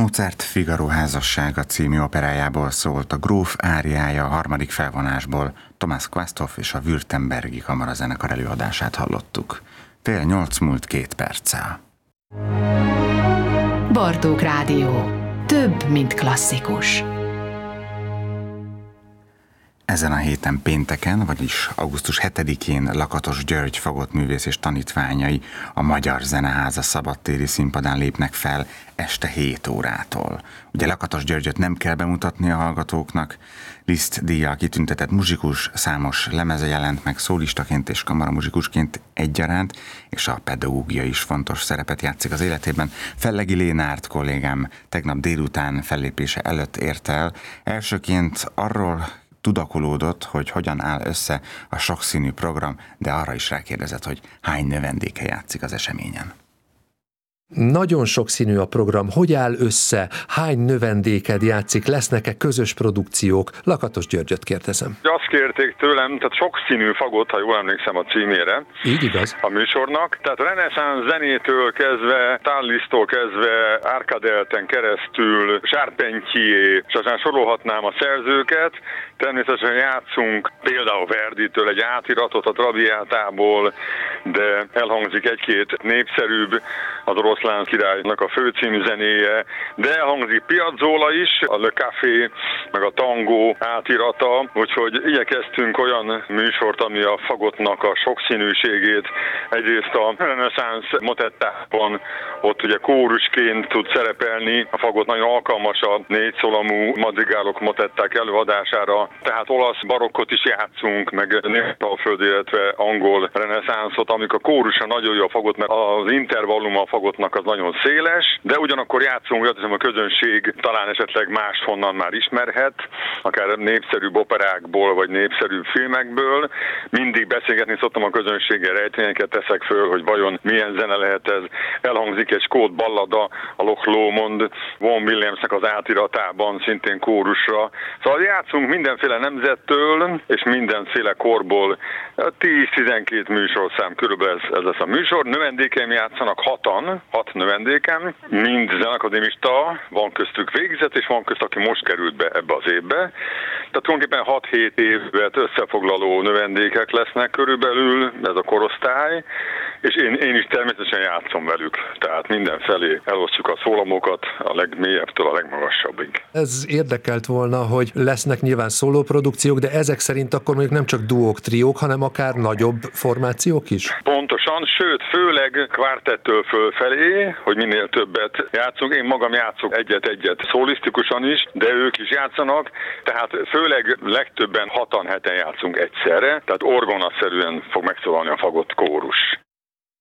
Mozart Figaro házassága című operájából szólt a Gróf áriája a harmadik felvonásból, Thomas Quasthoff és a Württembergi Kamarazenekar előadását hallottuk. 7:08 múlt 2 perccel. Bartók Rádió. Több, mint klasszikus. Ezen a héten pénteken, vagyis augusztus 7-én Lakatos György fagottművész és tanítványai a Magyar Zeneháza szabadtéri színpadán lépnek fel este 7 órától. Ugye Lakatos Györgyöt nem kell bemutatni a hallgatóknak, Liszt díjjal kitüntetett muzsikus, számos lemeze jelent meg szólistaként és kamaramuzsikusként egyaránt, és a pedagógia is fontos szerepet játszik az életében. Fellegi Lénárt kollégám tegnap délután fellépése előtt ért el. Elsőként arról tudakolódott, hogy hogyan áll össze a sokszínű program, de arra is rákérdezett, hogy hány növendéke játszik az eseményen. Nagyon sokszínű a program. Hogy áll össze? Hány növendéked játszik? Lesznek-e közös produkciók? Lakatos Györgyöt kérdezem. Azt kérték tőlem, tehát sokszínű fagot, ha jól emlékszem a címére. Így igaz. A műsornak. Tehát a reneszánsz zenétől kezdve, Tallisztól kezdve, Arkadelten keresztül, Charpentier, és aztán sorolhatnám a szerzőket. Természetesen játszunk például Verditől egy átiratot a Traviátából, de elhangzik egy-két népszerűbb, az Oroszlán királynak a főcímű zenéje, de elhangzik Piazzolla is, a Le Café, meg a tangó átirata, úgyhogy igyekeztünk olyan műsort, ami a fagottnak a sokszínűségét egyrészt a reneszánsz motettában, ott ugye kórusként tud szerepelni, a fagot nagyon alkalmas a 4 szólamú madrigálok motetták előadására, tehát olasz barokkot is játszunk, meg németalföldi, illetve angol reneszánszot, amikor kórusa nagyon jó a fagot, mert az intervallum a fagottnak az nagyon széles, de ugyanakkor játszunk, hogy a közönség talán esetleg máshonnan már ismerhet, akár népszerűbb operákból, vagy népszerűbb filmekből. Mindig beszélgetni szoktam a közönséggel, rejtvényeket teszek föl, hogy vajon milyen zene lehet ez. Elhangzik egy skót ballada, a Loch Lomond, Vaughan Williamsnek az átiratában, szintén kórusra. Szóval játszunk mindenféle nemzettől, és mindenféle korból. 10-12 műsorszám körülbelül ez lesz a műsor. Növendékeim játszanak 6 növendékem, mind zenekadémista, van köztük végzett, és van közt, aki most került be ebbe az évbe. Tehát tulajdonképpen 6-7 évet összefoglaló növendékek lesznek körülbelül, ez a korosztály, és én is természetesen játszom velük. Tehát mindenfelé elosztjuk a szólamokat a legmélyebbtől a legmagasabbig. Ez érdekelt volna, hogy lesznek nyilván szólóprodukciók, de ezek szerint akkor mondjuk nem csak duók, triók, hanem akár nagyobb formációk is? Pontosan, sőt, főleg kvártettől fölfelé, hogy minél többet játszunk. Én magam játszok egyet-egyet szólisztikusan is, de ők is játszanak, tehát főleg legtöbben 6-7 játszunk egyszerre, tehát orgonaszerűen fog megszólalni a fagott kórus.